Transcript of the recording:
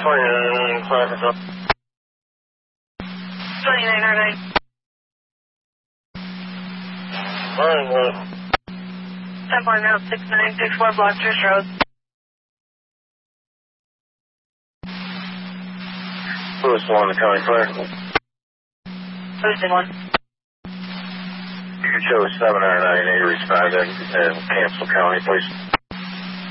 2909. 10.06964 Blockers Road. Lewiston 1 to County Clear. Lewiston 1. You can show 7 or 9 to respond and cancel county, please.